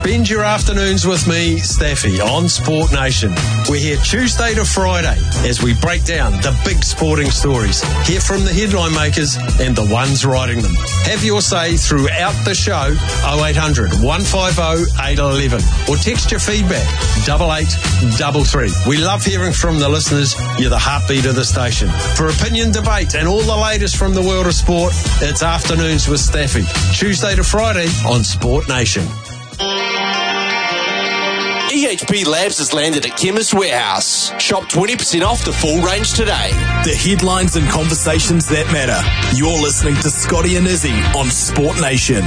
Spend your afternoons with me, Staffy, on Sport Nation. We're here Tuesday to Friday as we break down the big sporting stories, hear from the headline makers and the ones writing them. Have your say throughout the show, 0800 150 811, or text your feedback, 8833. We love hearing from the listeners. You're the heartbeat of the station. For opinion, debate and all the latest from the world of sport, it's Afternoons with Staffy, Tuesday to Friday on Sport Nation. EHP Labs has landed at Chemist Warehouse. Shop 20% off the full range today. The headlines and conversations that matter. You're listening to Scotty and Izzy on Sport Nation.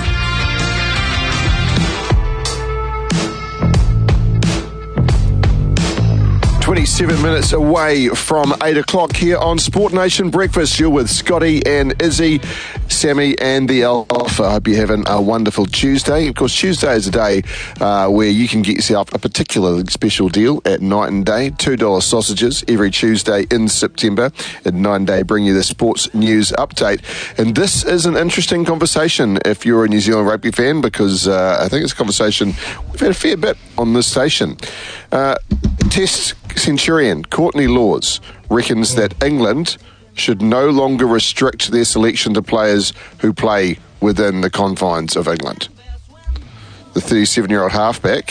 27 minutes away from 8 o'clock here on Sport Nation Breakfast. You're with Scotty and Izzy, Sammy and the Alpha. I hope you're having a wonderful Tuesday. Of course, Tuesday is a day where you can get yourself a particularly special deal at Night and Day. $2 sausages every Tuesday in September. At Night and Day, bring you the sports news update. And this is an interesting conversation if you're a New Zealand rugby fan, because I think it's a conversation we've had a fair bit on this station. Test centurion Courtney Lawes reckons that England should no longer restrict their selection to players who play within the confines of England. The 37-year-old halfback,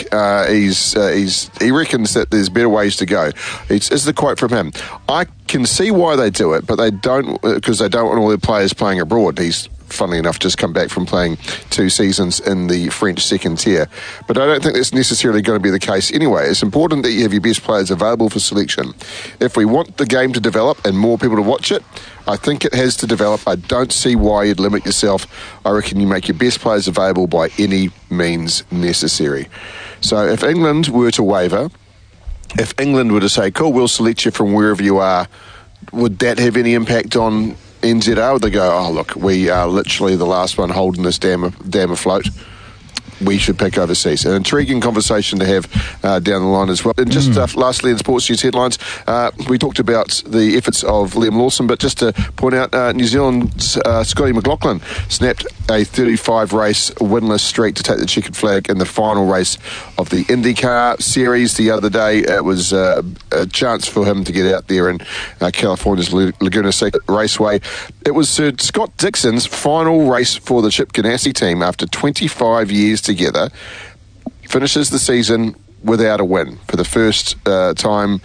he reckons that there's better ways to go. This is the quote from him. I can see why they do it, but they don't, because they don't want all their players playing abroad. He's, funnily enough, just come back from playing 2 seasons in the French second tier. But I don't think that's necessarily going to be the case anyway. It's important that you have your best players available for selection. If we want the game to develop and more people to watch it, I think it has to develop. I don't see why you'd limit yourself. I reckon you make your best players available by any means necessary. So if England were to waver, if England were to say, cool, we'll select you from wherever you are, would that have any impact on NZR? Would they go, oh, look, we are literally the last one holding this dam afloat? We should pick overseas. An intriguing conversation to have down the line as well. And just lastly, in sports news headlines, we talked about the efforts of Liam Lawson, but just to point out, New Zealand's Scotty McLaughlin snapped a 35-race winless streak to take the checkered flag in the final race of the IndyCar series the other day. It was a chance for him to get out there in California's Laguna Seca Raceway. It was Sir Scott Dixon's final race for the Chip Ganassi team after 25 years together. Finishes the season without a win for the first time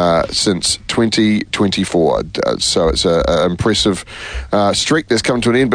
since 2024. So it's an impressive streak that's come to an end.